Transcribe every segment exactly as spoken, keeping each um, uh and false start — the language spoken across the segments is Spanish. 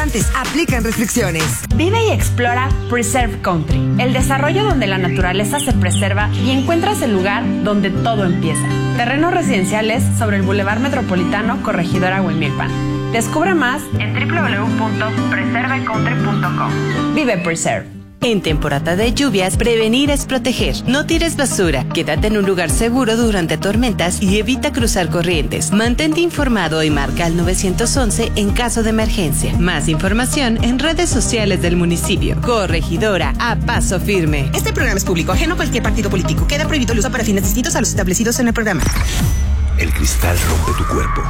participantes. Aplican restricciones. Vive y explora Preserve Country, el desarrollo donde la naturaleza se preserva y encuentras el lugar donde todo empieza. Terrenos residenciales sobre el Boulevard Metropolitano, Corregidora Huimilpan. Descubre más en doble u doble u doble u punto preserve country punto com. Vive Preserve. En temporada de lluvias, prevenir es proteger. No tires basura, quédate en un lugar seguro durante tormentas y evita cruzar corrientes. Mantente informado y marca al nueve once en caso de emergencia. Más información en redes sociales del municipio. Corregidora, a paso firme. Este programa es público, ajeno a cualquier partido político. Queda prohibido el uso para fines distintos a los establecidos en el programa. El cristal rompe tu cuerpo.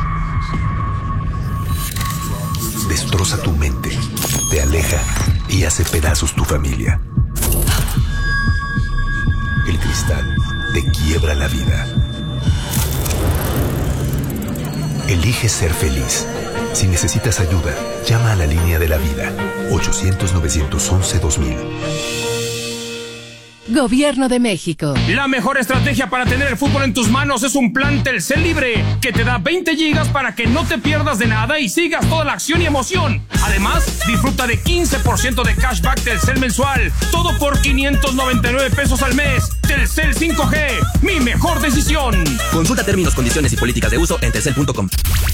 Destroza tu mente. Te aleja y hace pedazos tu familia. El cristal te quiebra la vida. Elige ser feliz. Si necesitas ayuda, llama a la línea de la vida. ochocientos, novecientos once, dos mil. Gobierno de México. La mejor estrategia para tener el fútbol en tus manos es un plan Telcel Libre, que te da veinte gigas para que no te pierdas de nada y sigas toda la acción y emoción. Además, disfruta de quince por ciento de cashback Telcel mensual. Todo por quinientos noventa y nueve pesos al mes. Telcel cinco G, mi mejor decisión. Consulta términos, condiciones y políticas de uso en telcel punto com.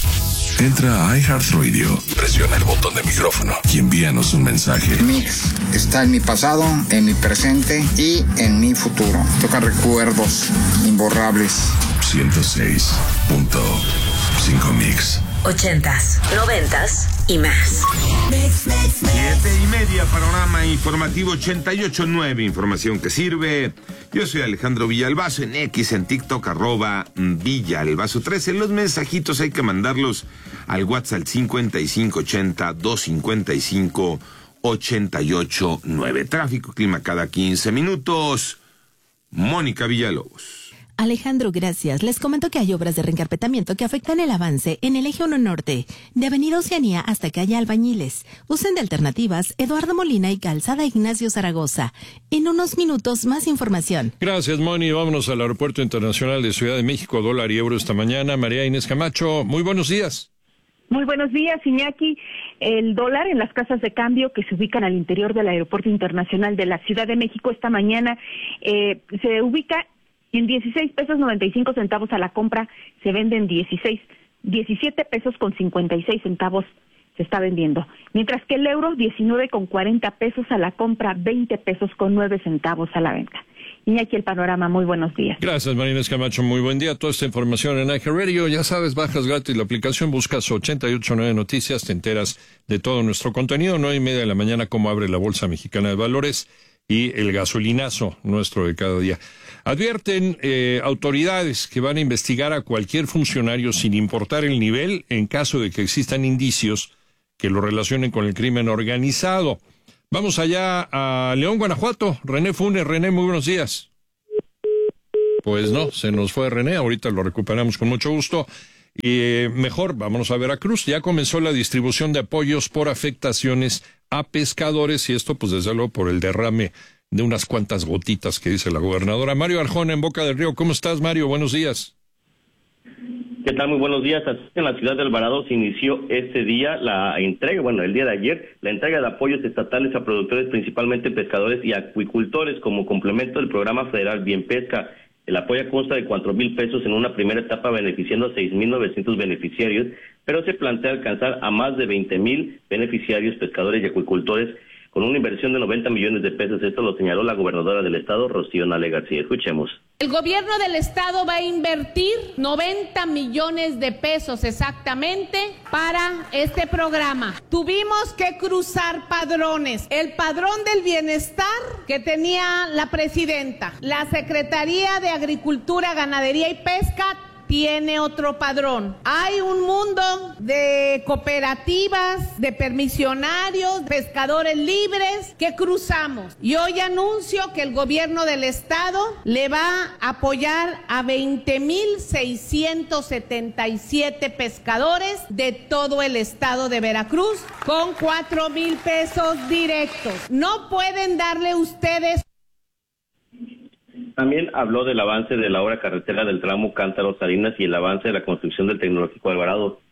Entra a iHeartRadio, presiona el botón de micrófono y envíanos un mensaje. Mix está en mi pasado, en mi presente y en mi futuro. Toca recuerdos imborrables. ciento seis punto cinco Mix. Ochentas, noventas y más. Siete y media, panorama informativo ochenta y ocho punto nueve, información que sirve. Yo soy Alejandro Villalbazo, en X, en TikTok, arroba Villalbazo trece. Los mensajitos hay que mandarlos al WhatsApp cincuenta y cinco ochenta, doscientos cincuenta y cinco, ochenta y ocho nueve. Tráfico, clima cada quince minutos. Mónica Villalobos. Alejandro, gracias. Les comento que hay obras de reencarpetamiento que afectan el avance en el eje uno Norte, de Avenida Oceanía hasta Calle Albañiles. Usen de alternativas Eduardo Molina y Calzada Ignacio Zaragoza. En unos minutos, más información. Gracias, Moni. Vámonos al Aeropuerto Internacional de Ciudad de México, dólar y euro esta mañana. María Inés Camacho, muy buenos días. Muy buenos días, Iñaki. El dólar en las casas de cambio que se ubican al interior del Aeropuerto Internacional de la Ciudad de México esta mañana eh, se ubica en dieciséis pesos noventa y cinco centavos a la compra, se venden dieciséis, diecisiete pesos con cincuenta y seis centavos se está vendiendo. Mientras que el euro, diecinueve con cuarenta pesos a la compra, veinte pesos con nueve centavos a la venta. Iñaki, el panorama, muy buenos días. Gracias, Marínez Camacho, muy buen día. Toda esta información en iHeartRadio, ya sabes, bajas gratis la aplicación, buscas ochenta y ocho punto nueve Noticias, te enteras de todo nuestro contenido. Nueve y media de la mañana, cómo abre la Bolsa Mexicana de Valores y el gasolinazo nuestro de cada día. Advierten eh, autoridades que van a investigar a cualquier funcionario sin importar el nivel en caso de que existan indicios que lo relacionen con el crimen organizado. Vamos allá a León, Guanajuato. René Funes. René, muy buenos días. Pues no, se nos fue René. Ahorita lo recuperamos con mucho gusto. Y eh, mejor, vámonos a Veracruz. Ya comenzó la distribución de apoyos por afectaciones a pescadores y esto, pues desde luego, por el derrame de unas cuantas gotitas que dice la gobernadora. Mario Arjona, en Boca del Río. ¿Cómo estás, Mario? Buenos días. ¿Qué tal? Muy buenos días. En la ciudad de Alvarado se inició este día la entrega, bueno, el día de ayer, la entrega de apoyos estatales a productores, principalmente pescadores y acuicultores, como complemento del programa federal Bien Pesca. El apoyo consta de cuatro mil pesos en una primera etapa, beneficiando a seis mil novecientos beneficiarios, pero se plantea alcanzar a más de veinte mil beneficiarios, pescadores y acuicultores, con una inversión de noventa millones de pesos. Esto lo señaló la gobernadora del estado, Rocío Nale García. Escuchemos. El gobierno del estado va a invertir noventa millones de pesos exactamente para este programa. Tuvimos que cruzar padrones. El padrón del bienestar que tenía la presidenta, la Secretaría de Agricultura, Ganadería y Pesca tiene otro padrón. Hay un mundo de cooperativas, de permisionarios, pescadores libres que cruzamos. Y hoy anuncio que el gobierno del estado le va a apoyar a veinte mil seiscientos setenta y siete pescadores de todo el estado de Veracruz con cuatro mil pesos directos. No pueden darle ustedes. También habló del avance de la obra carretera del tramo Cántaro-Salinas y el avance de la construcción del Tecnológico Alvarado.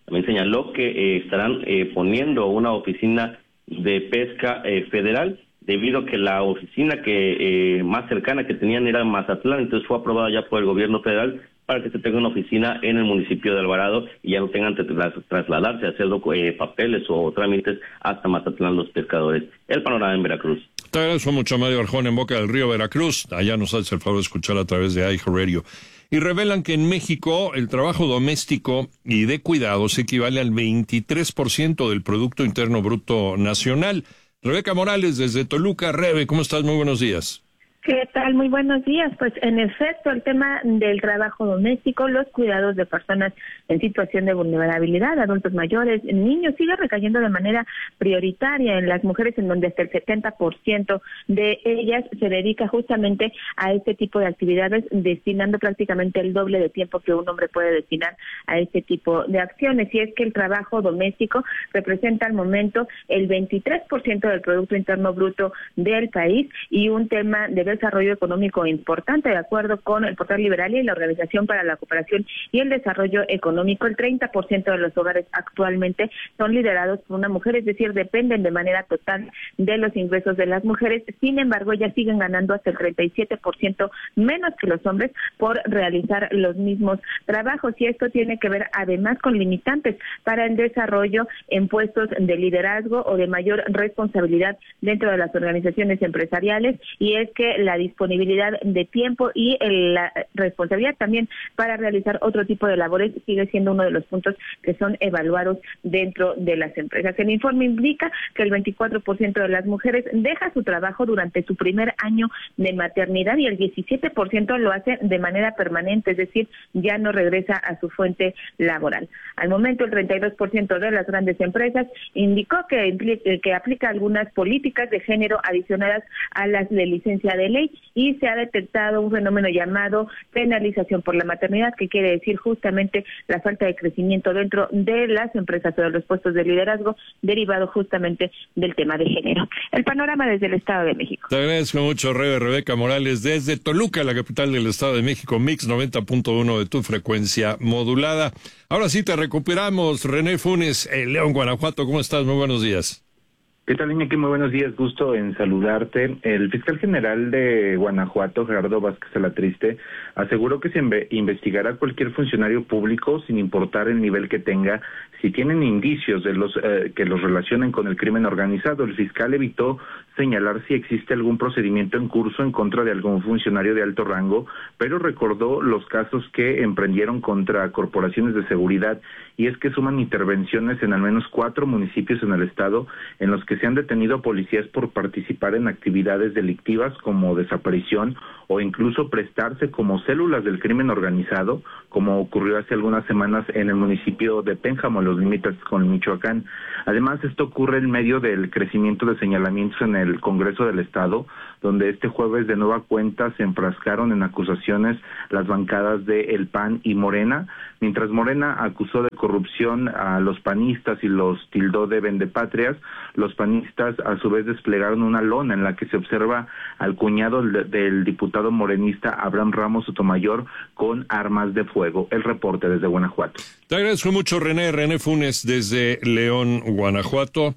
También señaló que eh, estarán eh, poniendo una oficina de pesca eh, federal, debido a que la oficina que eh, más cercana que tenían era Mazatlán, entonces fue aprobada ya por el gobierno federal para que se tenga una oficina en el municipio de Alvarado y ya no tengan que tras, trasladarse a hacer eh, papeles o trámites hasta Mazatlán los pescadores. El panorama en Veracruz. Te agradezco mucho, Mario Arjona, en Boca del Río, Veracruz. Allá nos hace el favor de escuchar a través de iHeartRadio. Y revelan que en México el trabajo doméstico y de cuidados equivale al veintitrés por ciento del Producto Interno Bruto Nacional. Rebeca Morales, desde Toluca. Rebe, ¿cómo estás? Muy buenos días. ¿Qué tal? Muy buenos días. Pues en efecto, el tema del trabajo doméstico, los cuidados de personas en situación de vulnerabilidad, adultos mayores, niños, sigue recayendo de manera prioritaria en las mujeres, en donde hasta el setenta por ciento de ellas se dedica justamente a este tipo de actividades, destinando prácticamente el doble de tiempo que un hombre puede destinar a este tipo de acciones. Y es que el trabajo doméstico representa al momento el veintitrés por ciento del Producto Interno Bruto del país y un tema de desarrollo económico importante. De acuerdo con el portal Liberalia y la Organización para la Cooperación y el Desarrollo Económico, el treinta por ciento de los hogares actualmente son liderados por una mujer, es decir, dependen de manera total de los ingresos de las mujeres. Sin embargo, ellas siguen ganando hasta el treinta y siete por ciento menos que los hombres por realizar los mismos trabajos, y esto tiene que ver además con limitantes para el desarrollo en puestos de liderazgo o de mayor responsabilidad dentro de las organizaciones empresariales, y es que la disponibilidad de tiempo y el, la responsabilidad también para realizar otro tipo de labores sigue siendo uno de los puntos que son evaluados dentro de las empresas. El informe indica que el veinticuatro por ciento de las mujeres deja su trabajo durante su primer año de maternidad y el diecisiete por ciento lo hace de manera permanente, es decir, ya no regresa a su fuente laboral. Al momento, el treinta y dos por ciento de las grandes empresas indicó que, que aplica algunas políticas de género adicionadas a las de licencia de ley, y se ha detectado un fenómeno llamado penalización por la maternidad, que quiere decir justamente la falta de crecimiento dentro de las empresas o de los puestos de liderazgo, derivado justamente del tema de género. El panorama desde el Estado de México. Te agradezco mucho, Rebe. Rebeca Morales, desde Toluca, la capital del Estado de México, Mix noventa punto uno de tu frecuencia modulada. Ahora sí te recuperamos, René Funes, el León, Guanajuato. ¿Cómo estás? Muy buenos días. ¿Qué tal, Iñaki? Muy buenos días, gusto en saludarte. El fiscal general de Guanajuato, Gerardo Vázquez Alatriste, aseguró que se investigará a cualquier funcionario público sin importar el nivel que tenga, si tienen indicios de los eh, que los relacionen con el crimen organizado. El fiscal evitó señalar si existe algún procedimiento en curso en contra de algún funcionario de alto rango, pero recordó los casos que emprendieron contra corporaciones de seguridad, y es que suman intervenciones en al menos cuatro municipios en el estado en los que se han detenido a policías por participar en actividades delictivas como desaparición o incluso prestarse como células del crimen organizado, como ocurrió hace algunas semanas en el municipio de Pénjamo, en los límites con Michoacán. Además, esto ocurre en medio del crecimiento de señalamientos en el Congreso del Estado, donde este jueves de nueva cuenta se enfrascaron en acusaciones las bancadas de El P A N y Morena, mientras Morena acusó de corrupción a los panistas y los tildó de vendepatrias. Los panistas a su vez desplegaron una lona en la que se observa al cuñado del, del diputado morenista Abraham Ramos Sotomayor con armas de fuego. El reporte desde Guanajuato. Te agradezco mucho, René. René Funes desde León, Guanajuato.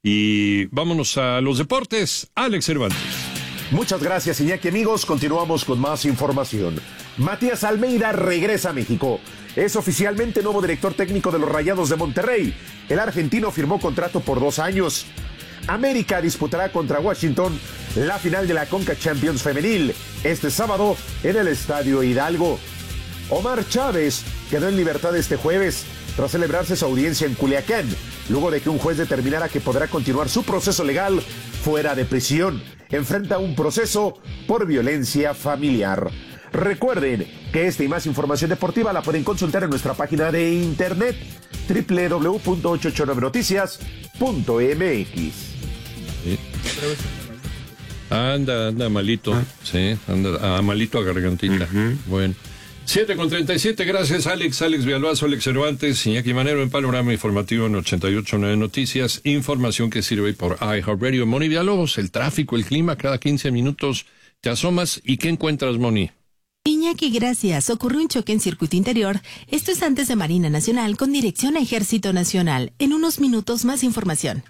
Y vámonos a los deportes. Alex Cervantes. Muchas gracias, Iñaki. Amigos, continuamos con más información. Matías Almeida regresa a México. Es oficialmente nuevo director técnico de los Rayados de Monterrey. El argentino firmó contrato por dos años. América disputará contra Washington la final de la Conca Champions Femenil este sábado en el Estadio Hidalgo. Omar Chávez quedó en libertad este jueves tras celebrarse su audiencia en Culiacán, luego de que un juez determinara que podrá continuar su proceso legal fuera de prisión. Enfrenta un proceso por violencia familiar. Recuerden que esta y más información deportiva la pueden consultar en nuestra página de internet doble u doble u doble u punto ochocientos ochenta y nueve noticias punto m x. Sí. Anda, anda malito, ¿Ah? sí, anda ah, malito a gargantita. Uh-huh. Bueno. siete con treinta y siete, gracias Alex, Alex Villalbazo, Alex Cervantes, Iñaki Manero en Panorama Informativo en ochenta y ocho punto nueve Noticias, información que sirve por iHeartRadio. Moni Villalobos, el tráfico, el clima, cada quince minutos te asomas y ¿qué encuentras, Moni? Iñaki, gracias. Ocurrió un choque en circuito interior. Esto es antes de Marina Nacional con dirección a Ejército Nacional. En unos minutos más información.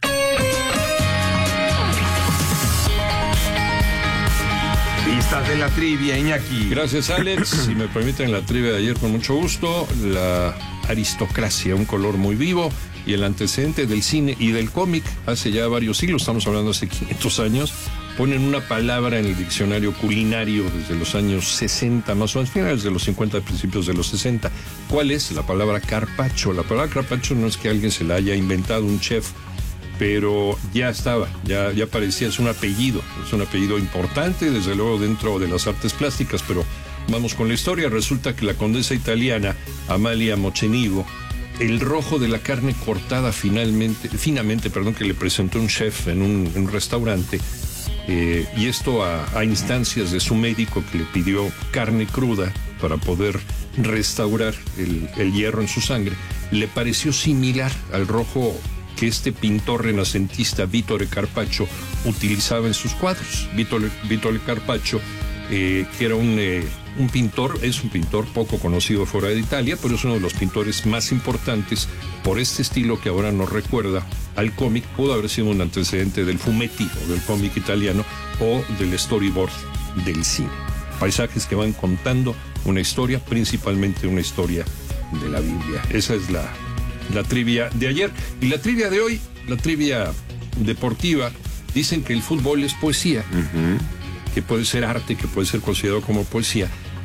Vistas de la trivia, Iñaki. Gracias, Alex. Si me permiten, la trivia de ayer con mucho gusto. La aristocracia, un color muy vivo. Y el antecedente del cine y del cómic hace ya varios siglos, estamos hablando hace quinientos años, ponen una palabra en el diccionario culinario desde los años sesenta, más o menos, finales de los cincuenta, principios de los sesenta. ¿Cuál es? La palabra carpaccio. La palabra carpaccio no es que alguien se la haya inventado, un chef, pero ya estaba, ya, ya parecía, es un apellido, es un apellido importante, desde luego dentro de las artes plásticas, pero vamos con la historia. Resulta que la condesa italiana Amalia Mocenigo, el rojo de la carne cortada finalmente, finamente, perdón, que le presentó un chef en un, en un restaurante, eh, y esto a, a instancias de su médico que le pidió carne cruda para poder restaurar el, el hierro en su sangre, le pareció similar al rojo que este pintor renacentista Vittore Carpaccio utilizaba en sus cuadros. Vittore, Vittore Carpaccio, eh, que era un... Eh, un pintor, es un pintor poco conocido fuera de Italia, pero es uno de los pintores más importantes por este estilo que ahora nos recuerda al cómic. Pudo haber sido un antecedente del fumetti o del cómic italiano o del storyboard del cine. Paisajes que van contando una historia, principalmente una historia de la Biblia. Esa es la, la trivia de ayer. Y la trivia de hoy, la trivia deportiva, dicen que el fútbol es poesía. Uh-huh. Que puede ser arte, que puede ser considerado como poesía.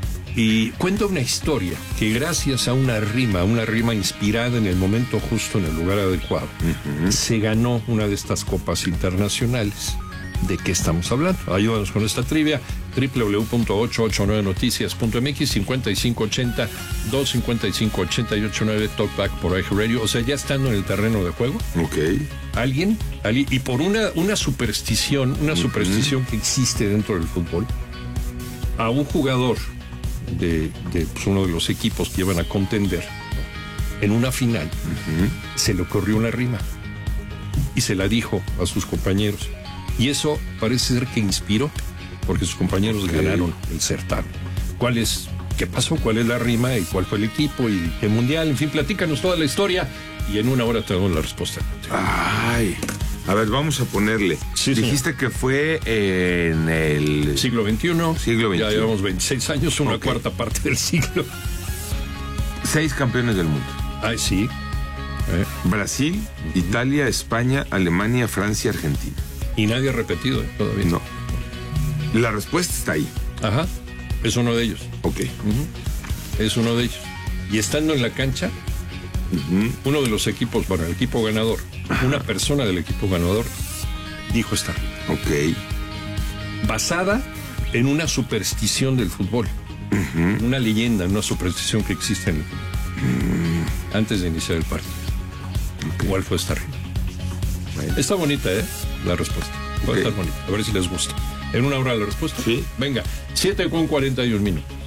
Y cuenta una historia que gracias a una rima, una rima inspirada en el momento justo, en el lugar adecuado, uh-huh, se ganó una de estas copas internacionales. ¿De qué estamos hablando? Ayúdanos con esta trivia. doble u doble u doble u punto ochocientos ochenta y nueve noticias punto m x, cincuenta y cinco ochenta, doscientos cincuenta y cinco, ochenta y ocho nueve, Talkback por iHeartRadio. O sea, ya estando en el terreno de juego. Ok. Alguien, alguien y por una, una superstición, una uh-huh. superstición que existe dentro del fútbol, a un jugador de, de pues, uno de los equipos que iban a contender en una final, uh-huh. se le ocurrió una rima y se la dijo a sus compañeros. Y eso parece ser que inspiró, porque sus compañeros okay. ganaron el certamen. ¿Cuál es, qué pasó? ¿Cuál es la rima? ¿Y cuál fue el equipo? ¿Y qué mundial? En fin, platícanos toda la historia y en una hora te damos la respuesta. Ay, a ver, vamos a ponerle. Sí, Dijiste sí. que fue en el... siglo veintiuno. Siglo veintiuno. Ya llevamos veintiséis años, una okay. cuarta parte del siglo. Seis campeones del mundo. Ay, sí. ¿Eh? Brasil, uh-huh. Italia, España, Alemania, Francia, Argentina. Y nadie ha repetido ¿eh? todavía. No. La respuesta está ahí. Ajá. Es uno de ellos. Ok. Uh-huh. Es uno de ellos. Y estando en la cancha, uh-huh. uno de los equipos, bueno, el equipo ganador, Ajá. una persona del equipo ganador dijo esta. Ok. Basada en una superstición del fútbol. Uh-huh. Una leyenda, una superstición que existe en el fútbol. Uh-huh. Antes de iniciar el partido. Okay. ¿Cuál fue esta rima? Bueno. Está bonita, ¿eh? La respuesta. Puede okay. estar bonita. A ver si les gusta. ¿En una hora la respuesta? Sí. Venga, siete con cuarenta y un minutos.